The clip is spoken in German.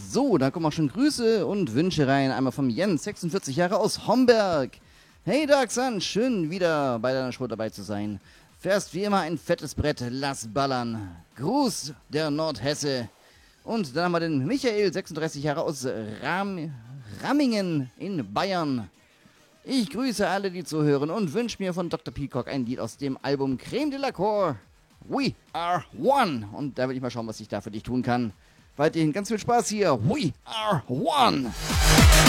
So, da kommen auch schon Grüße und Wünsche rein. Einmal vom Jens, 46 Jahre aus Homberg. Hey Darksun, schön wieder bei deiner Show dabei zu sein. Fährst wie immer ein fettes Brett, lass ballern. Gruß, der Nordhesse. Und dann haben wir den Michael, 36 Jahre aus Rammingen in Bayern. Ich grüße alle, die zuhören und wünsche mir von Dr. Peacock ein Lied aus dem Album Creme de la Cour. We are one. Und da will ich mal schauen, was ich da für dich tun kann. Weiterhin ganz viel Spaß hier. We are one.